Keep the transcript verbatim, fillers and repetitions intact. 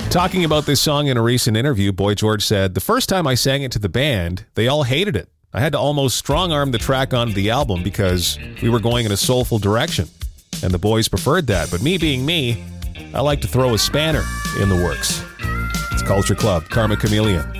Talking about this song in a recent interview, Boy George said, "The first time I sang it to the band, they all hated it. I had to almost strong-arm the track onto the album because we were going in a soulful direction, and the boys preferred that. But me being me, I like to throw a spanner in the works." It's Culture Club, Karma Chameleon.